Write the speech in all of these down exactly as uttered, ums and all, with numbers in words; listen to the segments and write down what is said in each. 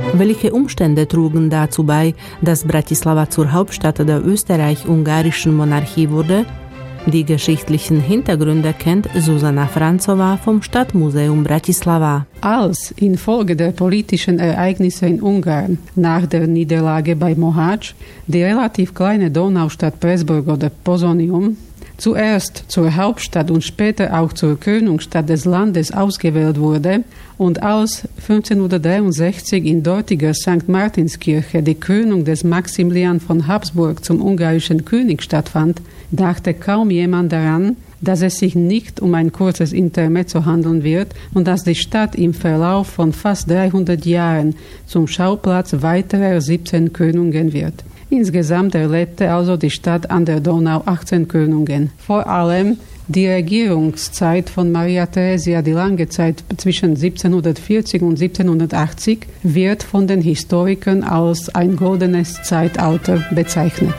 Welche Umstände trugen dazu bei, dass Bratislava zur Hauptstadt der österreich-ungarischen Monarchie wurde? Die geschichtlichen Hintergründe kennt Zuzana Franzová vom Stadtmuseum Bratislava. Als infolge der politischen Ereignisse in Ungarn nach der Niederlage bei Mohács die relativ kleine Donaustadt Pressburg oder Posonium zuerst zur Hauptstadt und später auch zur Krönungsstadt des Landes ausgewählt wurde und als fünfzehnhundertdreiundsechzig in dortiger Sankt Martinskirche die Krönung des Maximilian von Habsburg zum ungarischen König stattfand, dachte kaum jemand daran, dass es sich nicht um ein kurzes Intermezzo handeln wird und dass die Stadt im Verlauf von fast dreihundert Jahren zum Schauplatz weiterer siebzehn Krönungen wird. Insgesamt erlebte also die Stadt an der Donau achtzehn Krönungen. Vor allem die Regierungszeit von Maria Theresia, die lange Zeit zwischen siebzehnhundertvierzig und siebzehnhundertachtzig, wird von den Historikern als ein goldenes Zeitalter bezeichnet.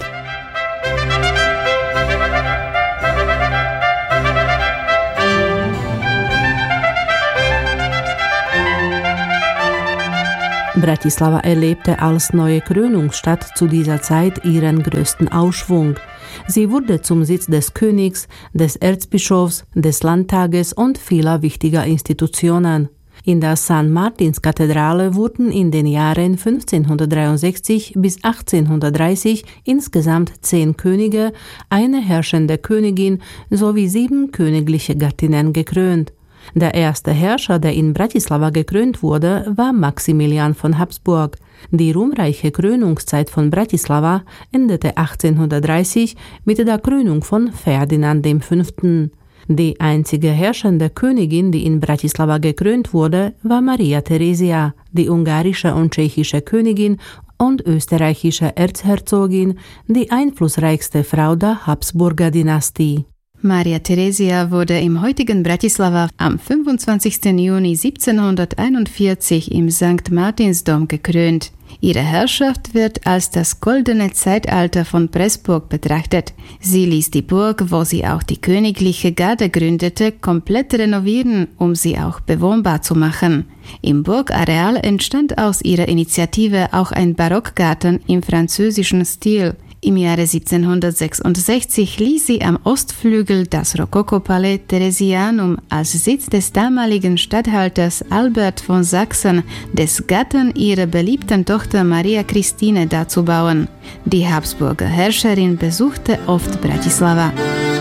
Bratislava erlebte als neue Krönungsstadt zu dieser Zeit ihren größten Aufschwung. Sie wurde zum Sitz des Königs, des Erzbischofs, des Landtages und vieler wichtiger Institutionen. In der Sankt Martins-Kathedrale wurden in den Jahren fünfzehnhundertdreiundsechzig bis achtzehnhundertdreißig insgesamt zehn Könige, eine herrschende Königin sowie sieben königliche Gattinnen gekrönt. Der erste Herrscher, der in Bratislava gekrönt wurde, war Maximilian von Habsburg. Die ruhmreiche Krönungszeit von Bratislava endete achtzehnhundertdreißig mit der Krönung von Ferdinand der Fünfte. Die einzige herrschende Königin, die in Bratislava gekrönt wurde, war Maria Theresia, die ungarische und tschechische Königin und österreichische Erzherzogin, die einflussreichste Frau der Habsburger Dynastie. Maria Theresia wurde im heutigen Bratislava am fünfundzwanzigsten Juni siebzehnhunderteinundvierzig im Sankt Martinsdom gekrönt. Ihre Herrschaft wird als das goldene Zeitalter von Pressburg betrachtet. Sie ließ die Burg, wo sie auch die königliche Garde gründete, komplett renovieren, um sie auch bewohnbar zu machen. Im Burgareal entstand aus ihrer Initiative auch ein Barockgarten im französischen Stil. Im Jahre siebzehnhundertsechsundsechzig ließ sie am Ostflügel das Rokokopalais Theresianum als Sitz des damaligen Statthalters Albert von Sachsen, des Gatten ihrer beliebten Tochter Maria Christine, dazu bauen. Die Habsburger Herrscherin besuchte oft Bratislava.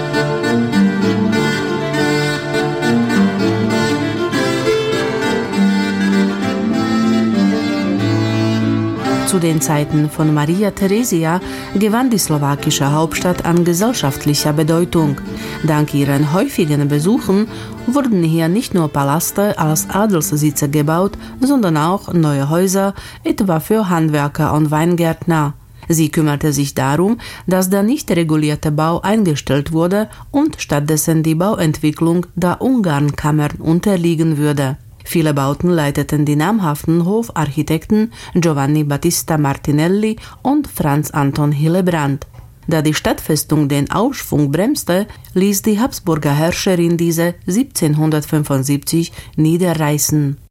Zu den Zeiten von Maria Theresia gewann die slowakische Hauptstadt an gesellschaftlicher Bedeutung. Dank ihren häufigen Besuchen wurden hier nicht nur Palaste als Adelssitze gebaut, sondern auch neue Häuser, etwa für Handwerker und Weingärtner. Sie kümmerte sich darum, dass der nicht regulierte Bau eingestellt wurde und stattdessen die Bauentwicklung der Ungarnkammern unterliegen würde. Viele Bauten leiteten die namhaften Hofarchitekten Giovanni Battista Martinelli und Franz Anton Hillebrand. Da die Stadtfestung den Aufschwung bremste, ließ die Habsburger Herrscherin diese siebzehnhundertfünfundsiebzig niederreißen.